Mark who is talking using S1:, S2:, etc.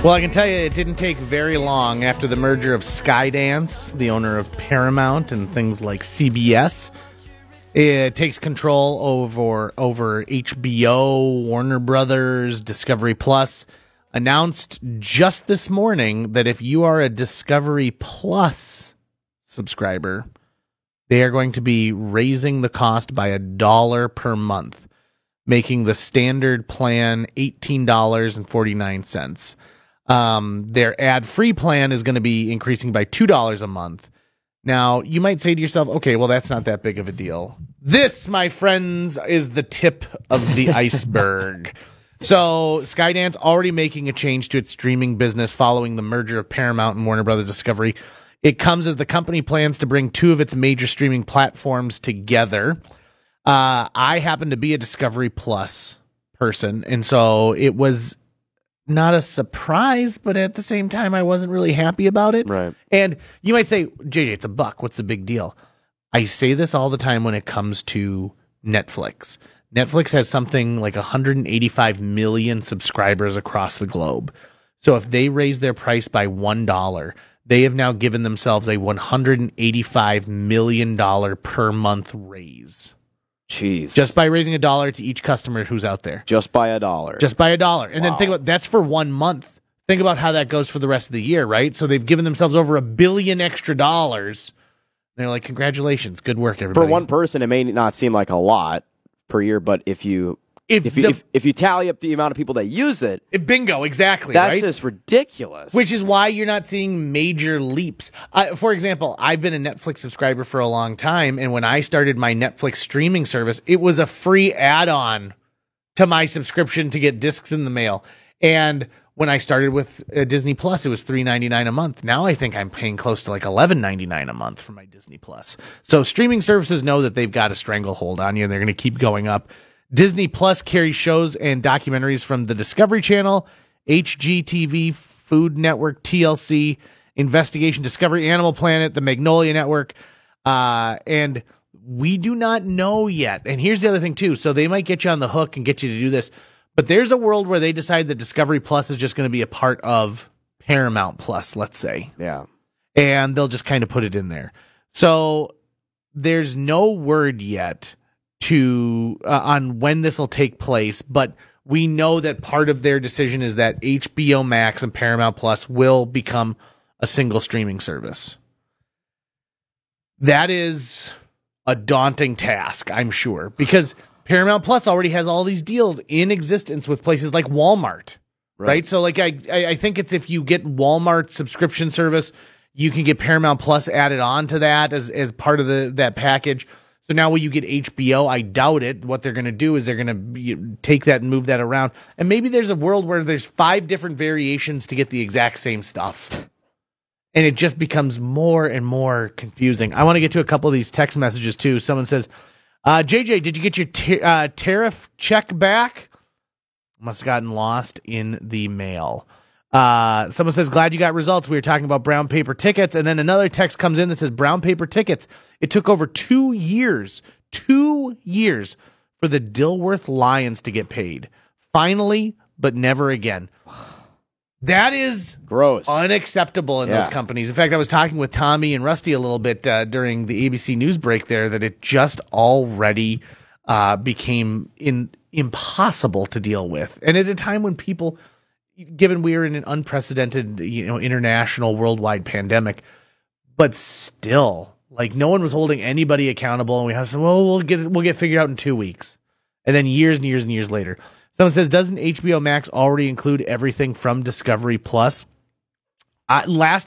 S1: Well, I can tell you it didn't take very long after the merger of Skydance, the owner of Paramount and things like CBS. It takes control over HBO, Warner Brothers, Discovery Plus. Announced just this morning that if you are a Discovery Plus subscriber, they are going to be raising the cost by $1 per month, making the standard plan $18.49. Their ad-free plan is going to be increasing by $2 a month. Now, you might say to yourself, okay, well, that's not that big of a deal. This, my friends, is the tip of the iceberg. So, Skydance already making a change to its streaming business following the merger of Paramount and Warner Brothers Discovery. It comes as the company plans to bring two of its major streaming platforms together. I happen to be a Discovery Plus person, and so it was not a surprise, but at the same time, I wasn't really happy about it.
S2: Right.
S1: And you might say, JJ, it's $1. What's the big deal? I say this all the time when it comes to Netflix. Netflix has something like 185 million subscribers across the globe. So if they raise their price by $1, they have now given themselves a $185 million per month raise.
S2: Jeez.
S1: Just by raising $1 to each customer who's out there.
S2: Just by $1.
S1: Just by $1. And
S2: Wow.
S1: then think about that's for 1 month. Think about how that goes for the rest of the year, right? So they've given themselves over $1 billion extra dollars. They're like, congratulations, good work, everybody.
S2: For one person, it may not seem like a lot per year, but if you tally up the amount of people that use it,
S1: bingo, exactly,
S2: that's
S1: right?
S2: just ridiculous.
S1: Which is why you're not seeing major leaps. For example, I've been a Netflix subscriber for a long time, and when I started my Netflix streaming service, it was a free add-on to my subscription to get discs in the mail. And when I started with Disney Plus, it was $3.99 a month. Now I think I'm paying close to like $11.99 a month for my Disney Plus. So streaming services know that they've got a stranglehold on you, and they're going to keep going up. Disney Plus carries shows and documentaries from the Discovery Channel, HGTV, Food Network, TLC, Investigation Discovery, Animal Planet, the Magnolia Network, and we do not know yet. And here's the other thing, too. So they might get you on the hook and get you to do this, but there's a world where they decide that Discovery Plus is just going to be a part of Paramount Plus, let's say.
S2: Yeah.
S1: And they'll just kind of put it in there. So there's no word yet on when this will take place, but we know that part of their decision is that HBO Max and Paramount Plus will become a single streaming service. That is a daunting task, I'm sure, because Paramount Plus already has all these deals in existence with places like Walmart, right? So like I think it's if you get Walmart subscription service, you can get Paramount Plus added on to that as part of that package. So now when you get HBO, I doubt it. What they're going to do is they're going to take that and move that around. And maybe there's a world where there's 5 different variations to get the exact same stuff. And it just becomes more and more confusing. I want to get to a couple of these text messages, too. Someone says, JJ, did you get your tariff check back? Must have gotten lost in the mail. Someone says, glad you got results. We were talking about brown paper tickets. And then another text comes in that says, brown paper tickets. It took over 2 years for the Dilworth Lions to get paid. Finally, but never again. That is
S2: gross,
S1: unacceptable in those companies. In fact, I was talking with Tommy and Rusty a little bit during the ABC News break there that it just already became impossible to deal with. And at a time when people, given we are in an unprecedented, international, worldwide pandemic, but still, like no one was holding anybody accountable, and we have to say, well, we'll get figured out in 2 weeks, and then years and years and years later. Someone says, doesn't HBO Max already include everything from Discovery Plus? Last